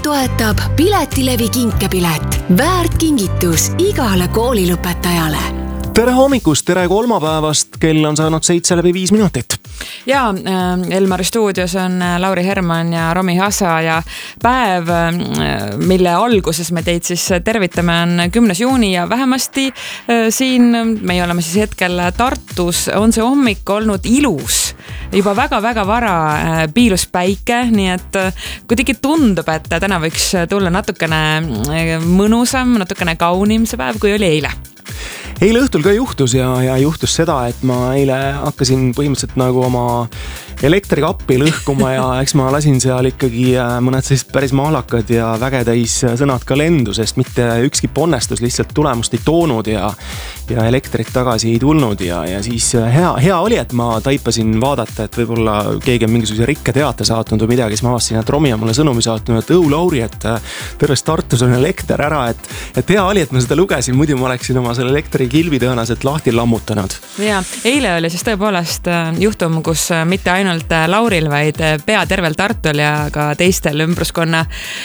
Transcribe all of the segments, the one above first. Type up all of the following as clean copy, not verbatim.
toetab Piletilevi kinkepilet. Väärt kingitus igale koolilõpetajale. Tere hommikust, tere kolmapäevast, kell on saanud 7:05. Ja Elmari stuudios on Lauri Herman ja Romi Hasa ja päev, mille alguses me teid siis tervitame, on 10. juuni ja vähemasti siin, meie oleme siis hetkel Tartus, on see hommik olnud ilus. Juba väga-väga vara piilus päike, nii et kuidagi tundub, et täna võiks tulla natukene mõnusam, natukene kaunim see päev, kui oli eile. Eile õhtul ka juhtus ja juhtus seda, et ma eile hakkasin põhimõtteliselt nagu oma elektrikappi lõhkuma ja eks ma lasin seal ikkagi mõned sellised päris maalakad ja vägetäis sõnad ka lendu, sest mitte ükski ponnestus lihtsalt tulemust ei toonud ja elektrit tagasi ei tulnud ja siis hea oli, et ma taipasin vaadata, et võib-olla keegi on mingisuguse rikketeate saatnud või midagi, siis ma avastasin, et Romi on mulle sõnumi saatnud, et Lauri, et terves Tartus on elekter ära, et hea oli, et ma seda lugesin, muidu ma oleksin oma selle elektrikilvi tõenäoliselt lahti lammutanud. Ja eile oli siis tõepoolest juhtum, kus mitte ainult Lauril, vaid pea tervel Tartul ja ka teistel ümbruskonna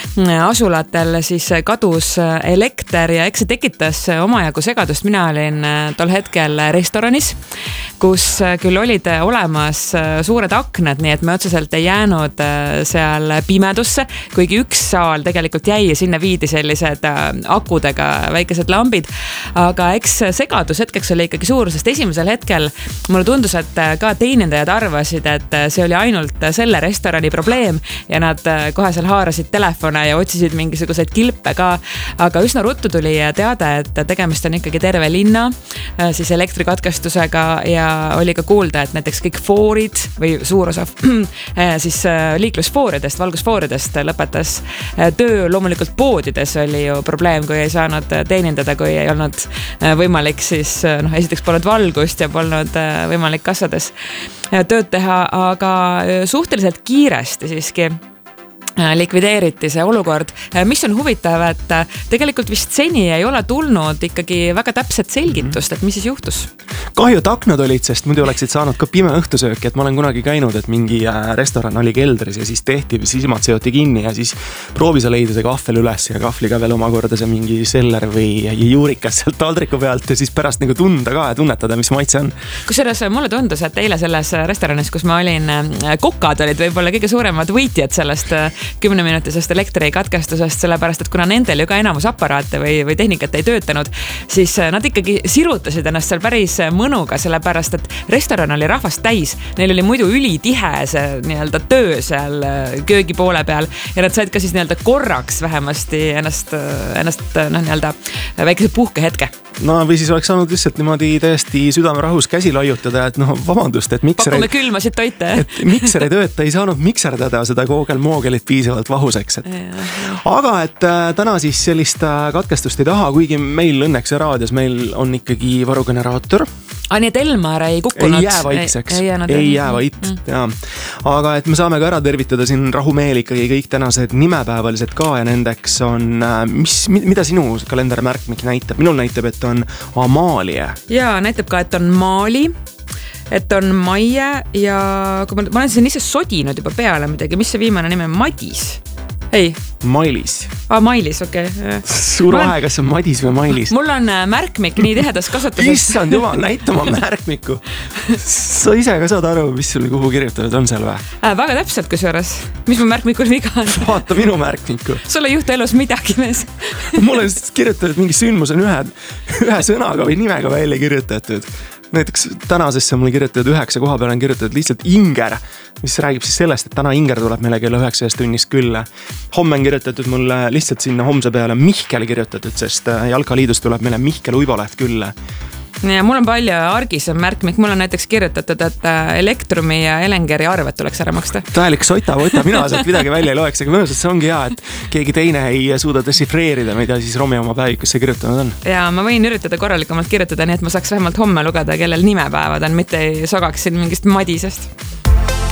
asulatel siis kadus elekter ja eks see tekitas omajagu segadust. Mina olin tol hetkel restoranis, kus küll olid olemas suured aknad, nii et me otseselt ei jäänud seal pimedusse, kuigi üks saal tegelikult jäi ja sinna viidi sellised akudega väikesed lambid, aga eks segadus hetkeks oli ikkagi suur, sest esimesel hetkel mulle tundus, et ka teenindajad arvasid, et see oli ainult selle restorani probleem ja nad kohe seal haarasid telefone ja otsisid mingisuguseid kilpe ka, aga üsna ruttu tuli teada, et tegemist on ikkagi terve linna siis elektrikatkestusega ja oli ka kuulda, et näiteks kõik foorid või suur osa siis liiklusfooridest, valgusfooridest lõpetas töö. Loomulikult poodides oli ju probleem, kui ei saanud teenindada, kui ei olnud võimalik siis, esiteks polnud valgust ja polnud võimalik kassades tööd teha, aga suhteliselt kiiresti siiski likvideeriti see olukord, mis on huvitav, et tegelikult vist seni ei ole tulnud ikkagi väga täpset selgitust, et mis siis juhtus. Kahju, et aknad olid, sest muidu oleksid saanud ka pime õhtusööki, et ma olen kunagi käinud, et mingi restoran oli keldris ja siis tehti, silmad seoti kinni ja siis proovi sa leida see kahvel üles ja kahvliga veel omakorda see mingi seller või juurikas sealt taldriku pealt ja siis pärast nagu tunda ka ja tunnetada, mis maitse on. Kusjuures mulle tundus, et eile selles restoranis, kus ma olin, kokad olid võib-olla kõige suuremad võitjad sellest 10-minutisest elektrikatkestusest, sellepärast, et kuna nendel ju ka enamus aparaate või tehnikat ei töötanud, siis nad ikkagi sirutasid ennast seal päris mõnuga, sellepärast, et restoran oli rahvast täis. Neil oli muidu ülitihe see nii-öelda töö seal köögi poole peal ja nad said ka siis nii-öelda korraks vähemasti ennast nii-öelda väikese puhkehetke. No või siis oleks saanud lihtsalt niimoodi täiesti südamerahus käsi laiutada, et vabandust, et pakume külmasid toite. Et mikser ei tööta, ei saanud mikserdada seda koogel-moogelit piisavalt vahuseks. Aga et täna siis sellist katkestust ei taha, kuigi meil õnneks raadios meil on ikkagi varugeneraator. Nii et Elmar ei kukkunud? Ei jää vaitseks, ei jää vait. Aga et me saame ka ära tervitada siin rahumeel ikkagi kõik tänased nimepäevalised ka ja nendeks on, mida sinu kalendermärkmik näitab? Minul näitab, et on Amalie. Ja näitab ka, et on Maali, et on Maie ja kui ma olen siin ise sodinud juba peale midagi, mis see viimane nime on? Madis? Ei. Mailis. Mailis, okei. Suur vahe, kas on Madis või Mailis? Mul on märkmik nii tihedas kasutuses. Issand jumal, näita oma märkmiku. Sa ise ka saad aru, mis sul kuhu kirjutatud on seal või? Väga täpselt kusjuures. Mis mu märkmikul viga on? Vaata minu märkmiku. Sul ei juhtu elus midagi mees. Mul on kirjutatud, mingi sündmus on ühe sõnaga või nimega välja kirjutatud. Näiteks tänasesse mul kirjutatud 9 koha peal on kirjutatud lihtsalt Inger, mis räägib siis sellest, et täna Inger tuleb meile kella 9 tunnist külla. Homme on kirjutatud mulle lihtsalt sinna homse peale Mihkel kirjutatud, sest Jalkaliidust tuleb meile Mihkel Uiboleht külla. Ja mul on palju argisem märkmik, mul on näiteks kirjutatud, et Elektrumi ja Elengeri arvet tuleks ära maksta. Tähelik sota, mina sealt midagi välja ei loeks, aga mõnusalt see ongi hea, et keegi teine ei suuda desifreerida, mida siis Romi oma päevikusse kirjutanud on. Ja ma võin üritada korralikumalt kirjutada, nii et ma saaks vähemalt homme lugeda, kellel nimepäevad on, mitte ei sogaks siin mingist madisest.